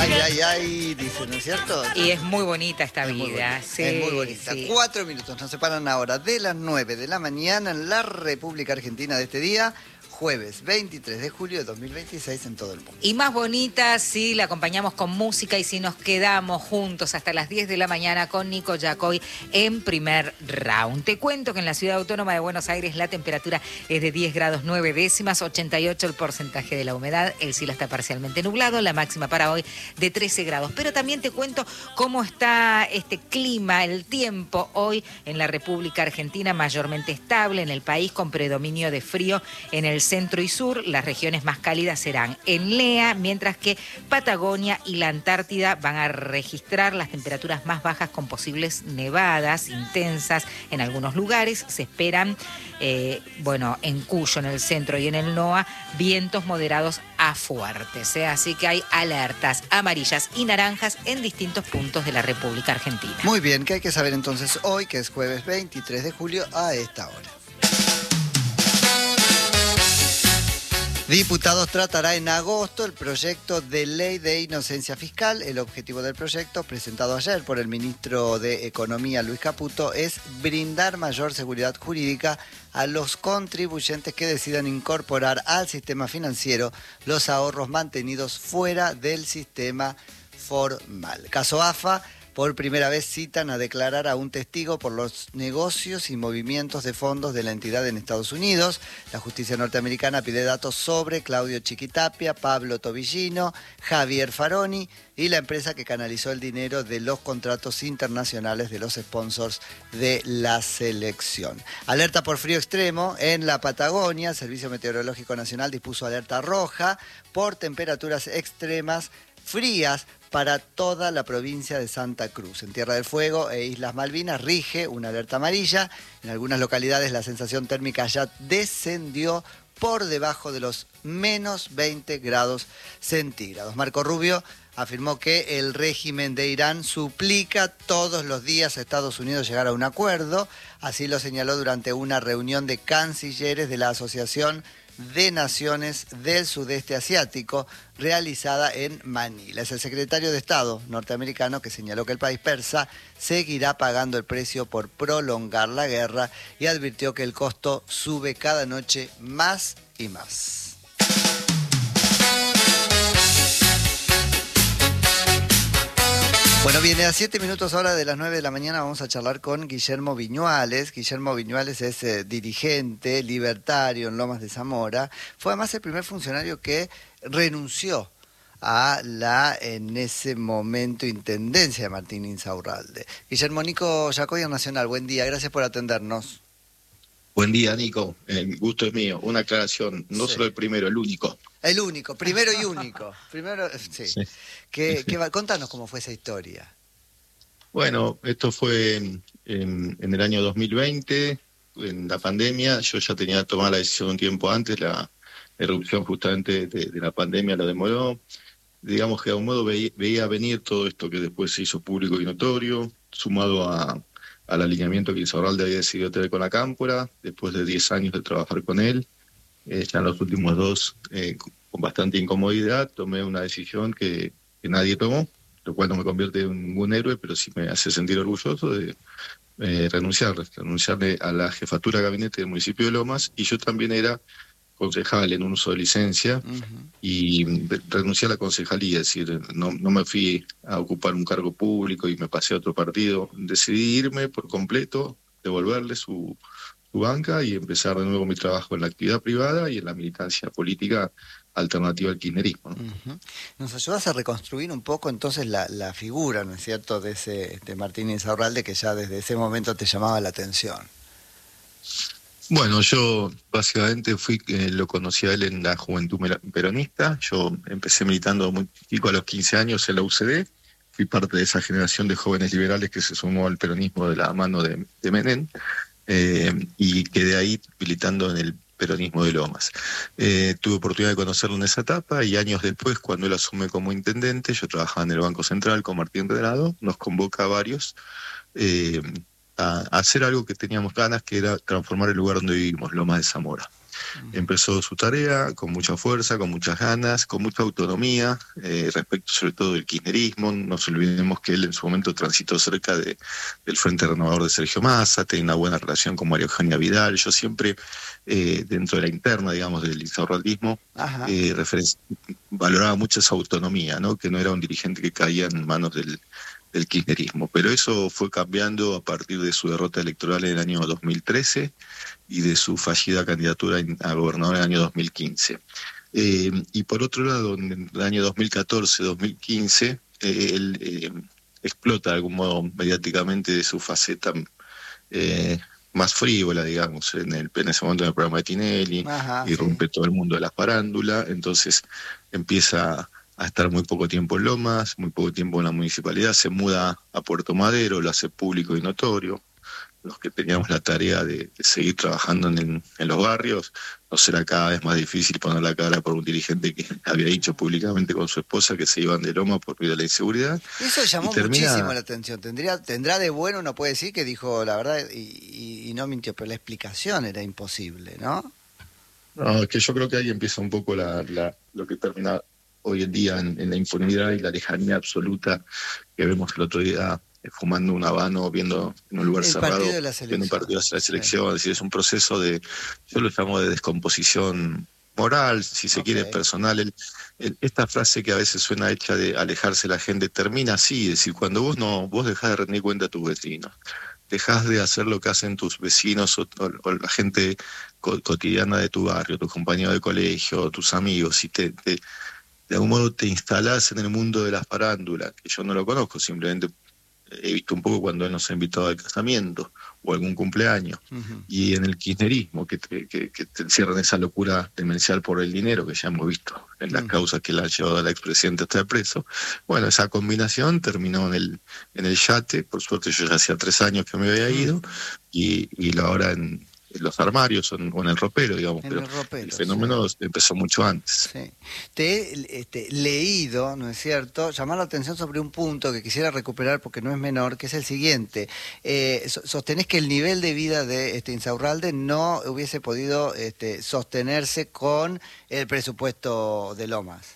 Ay, ay, ay, dice, ¿no es cierto? Y es muy bonita esta vida. Sí, es muy bonita. sí. 4 minutos nos separan ahora de las 9 de la mañana en la República Argentina de este día, jueves 23 de julio de 2026 en todo el mundo. Y más bonita si la acompañamos con música y si nos quedamos juntos hasta las 10 de la mañana con Nico Yacoy en primer round. Te cuento que en la Ciudad Autónoma de Buenos Aires la temperatura es de 10 grados 9 décimas, 88 el porcentaje de la humedad, el cielo está parcialmente nublado, la máxima para hoy de 13 grados. Pero también te cuento cómo está este clima, el tiempo hoy en la República Argentina, mayormente estable en el país con predominio de frío en el centro y sur. Las regiones más cálidas serán en Lea, mientras que Patagonia y la Antártida van a registrar las temperaturas más bajas con posibles nevadas intensas en algunos lugares. Se esperan, en Cuyo, en el centro y en el NOA, vientos moderados a fuertes. Así que hay alertas amarillas y naranjas en distintos puntos de la República Argentina. Muy bien, ¿qué hay que saber entonces hoy, que es jueves 23 de julio a esta hora? Diputados tratará en agosto el proyecto de ley de inocencia fiscal. El objetivo del proyecto, presentado ayer por el ministro de Economía, Luis Caputo, es brindar mayor seguridad jurídica a los contribuyentes que decidan incorporar al sistema financiero los ahorros mantenidos fuera del sistema formal. Caso AFA. Por primera vez citan a declarar a un testigo por los negocios y movimientos de fondos de la entidad en Estados Unidos. La justicia norteamericana pide datos sobre Claudio Chiquitapia, Pablo Tobillino, Javier Faroni y la empresa que canalizó el dinero de los contratos internacionales de los sponsors de la selección. Alerta por frío extremo en la Patagonia. El Servicio Meteorológico Nacional dispuso alerta roja por temperaturas extremas frías para toda la provincia de Santa Cruz. En Tierra del Fuego e Islas Malvinas rige una alerta amarilla. En algunas localidades la sensación térmica ya descendió por debajo de los menos 20 grados centígrados. Marco Rubio afirmó que el régimen de Irán suplica todos los días a Estados Unidos llegar a un acuerdo. Así lo señaló durante una reunión de cancilleres de la Asociación de Naciones del Sudeste Asiático, realizada en Manila. Es el secretario de Estado norteamericano que señaló que el país persa seguirá pagando el precio por prolongar la guerra y advirtió que el costo sube cada noche más y más. Bueno, viene a 7 minutos ahora de las 9 de la mañana, vamos a charlar con Guillermo Viñuales. Guillermo Viñuales es dirigente libertario en Lomas de Zamora. Fue además el primer funcionario que renunció a la, en ese momento, intendencia de Martín Insaurralde. Guillermo, Nico Yacoy, Nacional, buen día, gracias por atendernos. Buen día, Nico. El gusto es mío. Una aclaración, no solo el primero, el único. El único, primero y único. Primero, sí. Sí. Contanos cómo fue esa historia. Bueno, esto fue en el año 2020, en la pandemia. Yo ya tenía tomado la decisión un tiempo antes, la erupción justamente de la pandemia lo demoró. Digamos que de algún modo veía venir todo esto que después se hizo público y notorio, sumado al alineamiento que Insaurralde había decidido tener con la Cámpora, después de 10 años de trabajar con él. Ya en los últimos 2, con bastante incomodidad, tomé una decisión que nadie tomó, lo cual no me convierte en ningún héroe, pero sí me hace sentir orgulloso de renunciarle a la jefatura de gabinete del municipio de Lomas, y yo también era concejal en un uso de licencia, y renuncié a la concejalía, es decir, no me fui a ocupar un cargo público y me pasé a otro partido. Decidí irme por completo, devolverle su banca y empezar de nuevo mi trabajo en la actividad privada y en la militancia política alternativa al kirchnerismo, ¿no? ¿Nos ayudas a reconstruir un poco entonces la figura, ¿no es cierto?, de Martín Insaurralde, que ya desde ese momento te llamaba la atención? Bueno, yo básicamente lo conocí a él en la juventud peronista. Yo empecé militando muy chico, a los 15 años, en la UCD. Fui parte de esa generación de jóvenes liberales que se sumó al peronismo de la mano de Menem, y quedé ahí militando en el peronismo de Lomas. Tuve oportunidad de conocerlo en esa etapa, y años después, cuando él asume como intendente, yo trabajaba en el Banco Central con Martín Redrado, nos convoca a varios a hacer algo que teníamos ganas, que era transformar el lugar donde vivimos, Lomas de Zamora. empezó su tarea con mucha fuerza, con muchas ganas, con mucha autonomía, respecto sobre todo del kirchnerismo. No nos olvidemos que él en su momento transitó cerca del Frente Renovador de Sergio Massa, tenía una buena relación con María Eugenia Vidal. Yo siempre, dentro de la interna, digamos, del insaurraldismo, valoraba mucho esa autonomía, ¿no? Que no era un dirigente que caía en manos del kirchnerismo, pero eso fue cambiando a partir de su derrota electoral en el año 2013 y de su fallida candidatura a gobernador en el año 2015. Y por otro lado, en el año 2014-2015, él explota de algún modo mediáticamente de su faceta más frívola, digamos, en ese momento en el programa de Tinelli, y rompe todo el mundo de la farándula. Entonces empieza a estar muy poco tiempo en Lomas, muy poco tiempo en la municipalidad, se muda a Puerto Madero, lo hace público y notorio. Los que teníamos la tarea de seguir trabajando en los barrios, nos era cada vez más difícil poner la cara por un dirigente que había dicho públicamente con su esposa que se iban de Loma por miedo a la inseguridad. Eso llamó muchísimo la atención. Tendrá de bueno, uno puede decir que dijo la verdad y no mintió, pero la explicación era imposible, ¿no? No, es que yo creo que ahí empieza un poco lo que termina hoy en día en la impunidad y la lejanía absoluta que vemos el otro día fumando un habano, viendo en un lugar cerrado, viendo un partido de la selección. Es decir, es un proceso yo lo llamo de descomposición moral, si se quiere, personal. Esta frase que a veces suena hecha de alejarse la gente, termina así, es decir, cuando vos dejás de rendir cuenta a tus vecinos, dejás de hacer lo que hacen tus vecinos o la gente cotidiana de tu barrio, tus compañeros de colegio, tus amigos, y de algún modo te instalás en el mundo de las farándulas, que yo no lo conozco, simplemente he visto un poco cuando él nos ha invitado al casamiento o algún cumpleaños, y en el kirchnerismo, que te encierran esa locura demencial por el dinero, que ya hemos visto en las causas que le han llevado al expresidente a estar preso. Bueno, esa combinación terminó en el yate. Por suerte yo ya hacía 3 años que me había ido, y ahora en los armarios o en el ropero, digamos, pero el fenómeno empezó mucho antes. Sí. Te he leído, ¿no es cierto?, llamar la atención sobre un punto que quisiera recuperar porque no es menor, que es el siguiente. Sostenés que el nivel de vida de Insaurralde no hubiese podido sostenerse con el presupuesto de Lomas.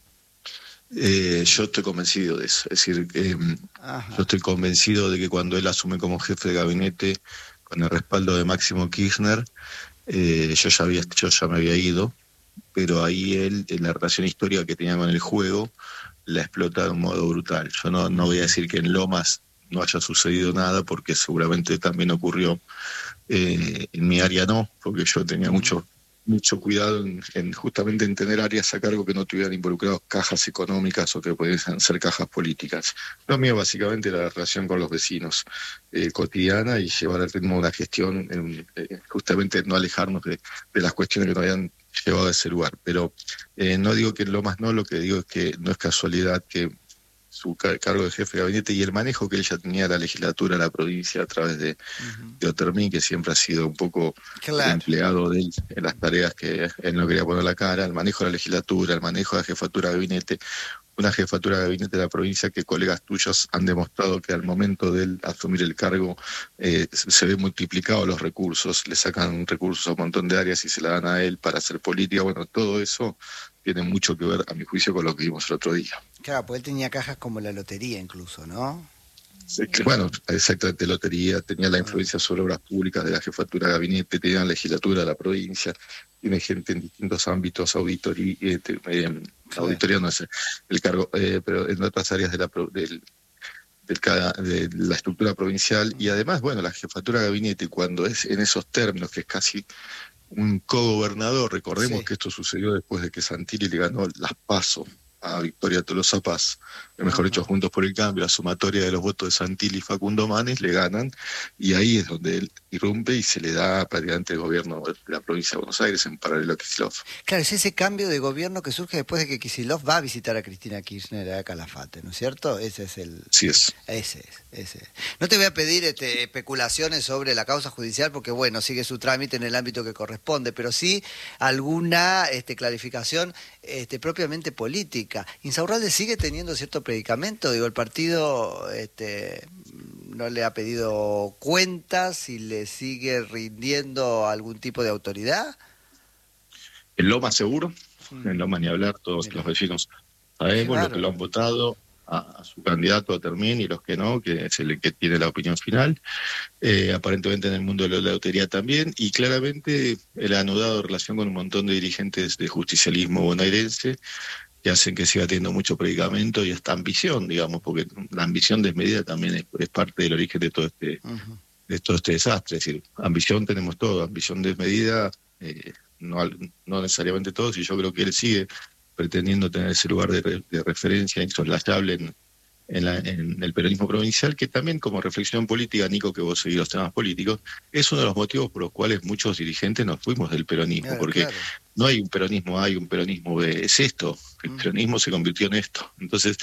Yo estoy convencido de eso. Es decir, yo estoy convencido de que cuando él asume como jefe de gabinete, con el respaldo de Máximo Kirchner, yo ya me había ido, pero ahí él, en la relación histórica que tenía con el juego, la explota de un modo brutal. Yo no voy a decir que en Lomas no haya sucedido nada, porque seguramente también ocurrió. En mi área no, porque yo tenía mucho cuidado justamente en tener áreas a cargo que no tuvieran involucrados cajas económicas o que pudiesen ser cajas políticas. Lo mío básicamente era la relación con los vecinos cotidiana, y llevar al ritmo de una gestión, justamente no alejarnos de las cuestiones que nos habían llevado a ese lugar. Pero no digo que en Lomas no, lo que digo es que no es casualidad que su cargo de jefe de gabinete y el manejo que él ya tenía de la legislatura de la provincia a través de Otermín, que siempre ha sido un poco el empleado de él en las tareas que él no quería poner la cara, el manejo de la legislatura, el manejo de la jefatura de gabinete, una jefatura de gabinete de la provincia que colegas tuyos han demostrado que al momento de él asumir el cargo se ve multiplicado los recursos, le sacan recursos a un montón de áreas y se la dan a él para hacer política. Bueno, todo eso tiene mucho que ver, a mi juicio, con lo que vimos el otro día. Claro, pues él tenía cajas como la lotería incluso, ¿no? Bueno, exactamente, lotería, tenía la influencia sobre obras públicas de la jefatura de gabinete, tenía la legislatura de la provincia, tiene gente en distintos ámbitos, auditoría no sé, el cargo, pero en otras áreas de la estructura provincial. Y además, bueno, la jefatura de gabinete, cuando es en esos términos, que es casi un cogobernador, recordemos que esto sucedió después de que Santilli le ganó las PASO a Victoria Tolosa Paz, mejor dicho, Juntos por el Cambio, la sumatoria de los votos de Santilli y Facundo Manes, le ganan, y ahí es donde él irrumpe y se le da prácticamente el gobierno de la provincia de Buenos Aires en paralelo a Kicillof. Claro, es ese cambio de gobierno que surge después de que Kicillof va a visitar a Cristina Kirchner a Calafate, ¿no es cierto? Ese es el... Sí es. Ese es. No te voy a pedir especulaciones sobre la causa judicial porque, bueno, sigue su trámite en el ámbito que corresponde, pero sí alguna clarificación propiamente política. ¿Insaurralde sigue teniendo cierto predicamento? Digo, el partido no le ha pedido cuentas y le sigue rindiendo algún tipo de autoridad. En Loma seguro, Mm. en Loma ni hablar, todos Mirá. los vecinos Qué sabemos, los que lo bárbaro. han votado a su candidato a Termín y los que no, que es el que tiene la opinión final. Aparentemente en el mundo de la lotería también, y claramente él ha anudado relación con un montón de dirigentes de justicialismo bonaerense que hacen que siga teniendo mucho predicamento y esta ambición, digamos, porque la ambición desmedida también es parte del origen Ujú. de todo este desastre. Es decir, ambición tenemos todo, ambición desmedida, no, no necesariamente todos, y yo creo que él sigue pretendiendo tener ese lugar de referencia insoslayable en el peronismo provincial, que también como reflexión política, Nico, que vos seguís los temas políticos, es uno de los motivos por los cuales muchos dirigentes nos fuimos del peronismo, Claro, porque claro. no hay un peronismo A y un peronismo B, es esto, el Ujú. peronismo se convirtió en esto. Entonces,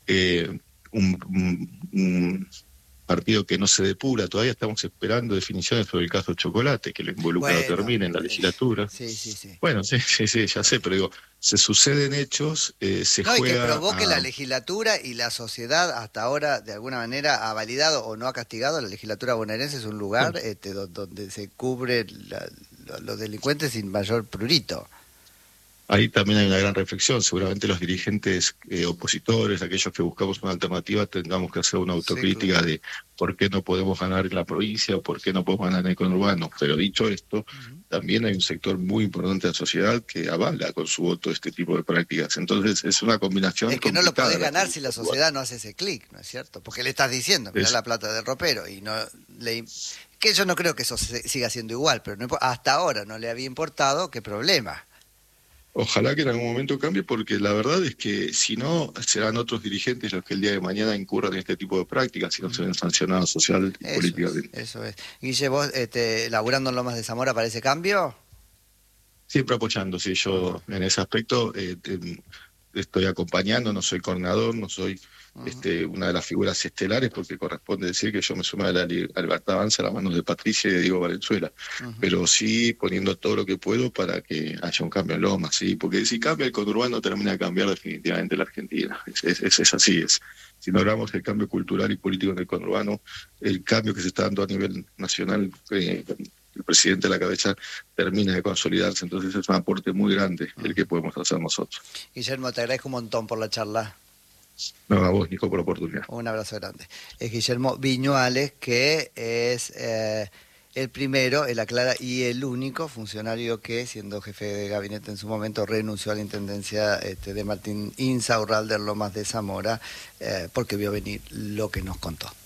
un partido que no se depura, todavía estamos esperando definiciones sobre el caso Chocolate, que lo involucrado Bueno, termine en la legislatura. sí, sí, sí. Bueno, sí, sí, sí, ya sé, pero digo, se suceden hechos, se No, y que juega provoque la a... legislatura y la sociedad hasta ahora de alguna manera ha validado o no ha castigado. La legislatura bonaerense es un lugar donde se cubre los delincuentes sin mayor prurito. Ahí también hay una gran reflexión. Seguramente los dirigentes opositores, aquellos que buscamos una alternativa, tengamos que hacer una Sí, autocrítica claro. de por qué no podemos ganar en la provincia, por qué no podemos ganar en el conurbano. Pero dicho esto, Ujú. también hay un sector muy importante de la sociedad que avala con su voto este tipo de prácticas. Entonces es una combinación Es que no lo podés complicada la que ganar si busca la actuar. sociedad no hace ese clic, ¿no es cierto? Porque le estás diciendo, mirá Es, la plata del ropero y no le... Que yo no creo que eso siga siendo igual, pero hasta ahora no le había importado, qué problema. Ojalá que en algún momento cambie, porque la verdad es que si no, serán otros dirigentes los que el día de mañana incurran en este tipo de prácticas si no se ven sancionados social y Eso es, políticamente. eso es. Guille, vos laburando en Lomas de Zamora para ese cambio. Siempre apoyando, sí, Ajá, yo en ese aspecto estoy acompañando, no soy coordinador, no soy ajá, una de las figuras estelares, porque corresponde decir que yo me sumé a la Libertad Avanza a las manos de Patricia y de Diego Valenzuela, ajá. pero sí poniendo todo lo que puedo para que haya un cambio en Loma, sí, porque si cambia el conurbano termina de cambiar definitivamente la Argentina, es así, si logramos el cambio cultural y político en el conurbano, el cambio que se está dando a nivel nacional, el presidente a la cabeza termina de consolidarse, entonces es un aporte muy grande el que podemos hacer nosotros. Guillermo, te agradezco un montón por la charla. No, a vos, Nico, por la oportunidad. Un abrazo grande. Es Guillermo Viñuales, que es el primero, el aclara, y el único funcionario que, siendo jefe de gabinete en su momento, renunció a la intendencia de Martín Insaurralde en Lomas de Zamora, porque vio venir lo que nos contó.